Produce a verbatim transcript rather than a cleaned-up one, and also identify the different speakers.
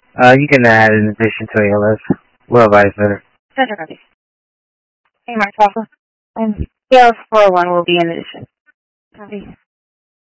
Speaker 1: Uh, you can add in addition to A L S. We'll advise better.
Speaker 2: Center copy. Hey, Mark Alpha. And A L S four oh one will be in addition. Copy.